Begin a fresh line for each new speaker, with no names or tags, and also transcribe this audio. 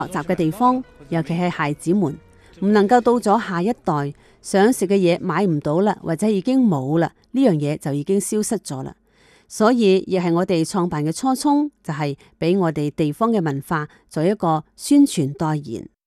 學習嘅地方，尤其係孩子們，唔能夠到咗下一代想食嘅嘢買唔到啦，或者已經冇啦，呢樣嘢就已經消失咗啦。所以亦係我哋創辦嘅初衷，就係俾我哋地方嘅文化做一個宣傳代言。